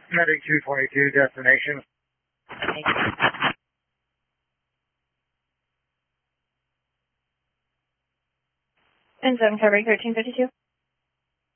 Medic 222, destination. Thank you. And 7 covering 1352.